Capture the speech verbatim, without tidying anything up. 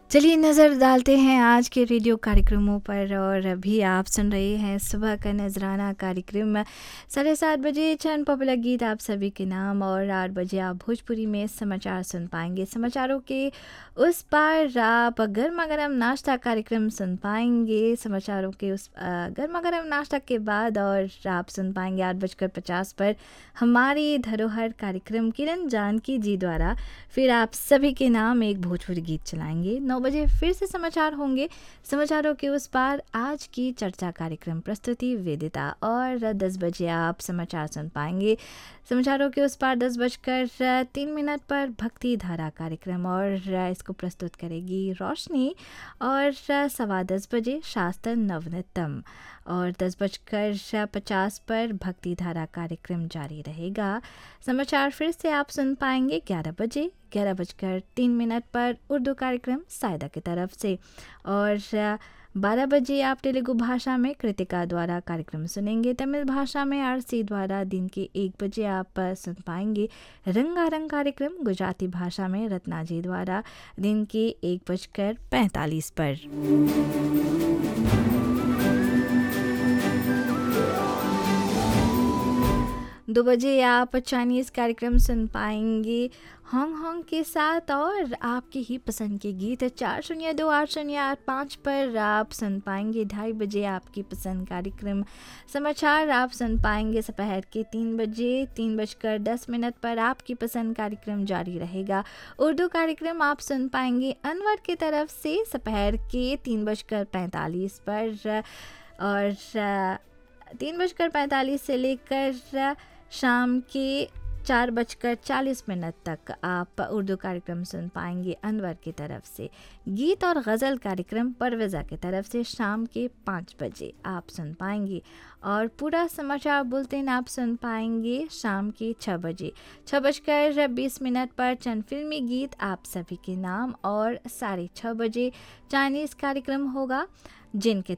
चलिए नज़र डालते हैं आज के रेडियो कार्यक्रमों पर और अभी आप सुन रहे हैं सुबह का नजराना कार्यक्रम। साढ़े सात बजे चंद पॉपुलर गीत आप सभी के नाम और आठ बजे आप भोजपुरी में समाचार सुन पाएंगे। समाचारों के उस पार आप गर्मा गर्म नाश्ता कार्यक्रम सुन पाएंगे। समाचारों के उस अ, गर्मा गर्म नाश्ता के बाद और आप सुन पाएंगे आठ बजकर पचास पर हमारी धरोहर कार्यक्रम किरण जानकी जी द्वारा। फिर आप सभी के नाम एक भोजपुरी गीत चलाएंगे। नौ बजे फिर से समाचार होंगे। समाचारों के उस पार आज की चर्चा कार्यक्रम प्रस्तुति वेदिता और दस बजे आप समाचार सुन पाएंगे। समाचारों के उस पार दस बजकर तीन मिनट पर भक्ति धारा कार्यक्रम और इसको प्रस्तुत करेगी रोशनी। और सवा दस बजे शास्त्र नवनीतम और दस बजकर पचास पर भक्ति धारा कार्यक्रम जारी रहेगा। समाचार फिर से आप सुन पाएंगे ग्यारह बजे ग्यारह बजकर तीन मिनट पर उर्दू कार्यक्रम सायदा की तरफ से। और बारह बजे आप तेलुगु भाषा में कृतिका द्वारा कार्यक्रम सुनेंगे। तमिल भाषा में आरसी द्वारा दिन के एक बजे आप सुन पाएंगे रंगारंग कार्यक्रम गुजराती भाषा में रत्ना जी द्वारा दिन के एक बजकर पैंतालीस पर। दो बजे आप चाइनीज़ कार्यक्रम सुन पाएंगे होंग होंग के साथ और आपकी ही पसंद के गीत। चार शून्य दो आठ शून्य आठ पाँच पर आप सुन पाएंगे ढाई बजे आपकी पसंद कार्यक्रम। समाचार आप सुन पाएंगे दोपहर के तीन बजे तीन बजकर दस मिनट पर आपकी पसंद कार्यक्रम जारी रहेगा। उर्दू कार्यक्रम आप सुन पाएंगे अनवर की तरफ से दोपहर के तीन बजकर पैंतालीस पर। और तीन बजकर पैंतालीस से लेकर शाम के चार बजकर चालीस मिनट तक आप उर्दू कार्यक्रम सुन पाएंगे अनवर की तरफ से। गीत और गज़ल कार्यक्रम परवेज़ा की तरफ से शाम के पाँच बजे आप सुन पाएंगे। और पूरा समाचार बुलेटिन आप सुन पाएंगे शाम के छः बजे छः बजकर बीस मिनट पर चंद फिल्मी गीत आप सभी के नाम। और साढ़े छः बजे चाइनीज़ कार्यक्रम होगा जिनके